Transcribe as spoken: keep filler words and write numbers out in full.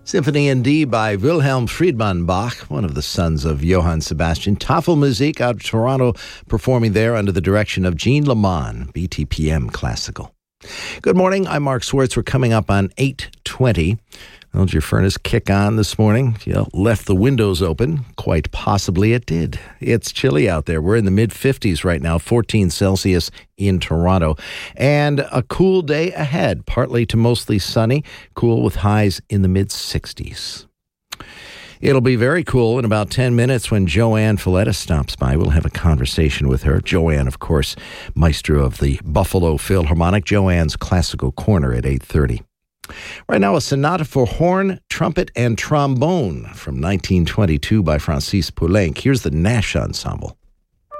Symphony in D by Wilhelm Friedman Bach, one of the sons of Johann Sebastian. Tafelmusik out of Toronto, performing there under the direction of Jean Lamont, B T P M Classical. Good morning, I'm Mark Swartz. We're coming up on eight twenty. Well, did your furnace kick on this morning? You left the windows open. Quite possibly it did. It's chilly out there. We're in the mid-fifties right now, fourteen Celsius in Toronto. And a cool day ahead, partly to mostly sunny, cool with highs in the mid-sixties. It'll be very cool in about ten minutes when Joanne Filletta stops by. We'll have a conversation with her. Joanne, of course, maestro of the Buffalo Philharmonic. Joanne's Classical Corner at eight thirty. Right now, a sonata for horn, trumpet, and trombone from nineteen twenty-two by Francis Poulenc. Here's the Nash Ensemble.